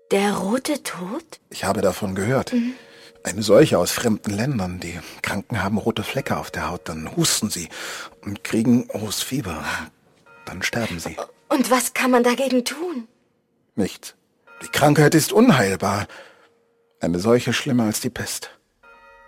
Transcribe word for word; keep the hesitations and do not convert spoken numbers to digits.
Der rote Tod? Ich habe davon gehört. Mhm. Eine Seuche aus fremden Ländern. Die Kranken haben rote Flecke auf der Haut, dann husten sie und kriegen hohes Fieber. Dann sterben sie. Und was kann man dagegen tun? Nichts. Die Krankheit ist unheilbar. Eine Seuche schlimmer als die Pest.